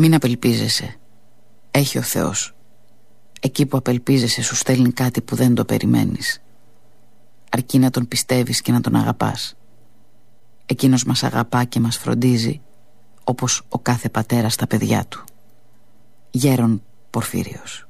Μην απελπίζεσαι. Έχει ο Θεός. Εκεί που απελπίζεσαι σου στέλνει κάτι που δεν το περιμένεις. Αρκεί να τον πιστεύεις και να τον αγαπάς. Εκείνος μας αγαπά και μας φροντίζει, όπως ο κάθε πατέρας τα παιδιά του. Γέρον Πορφύριος.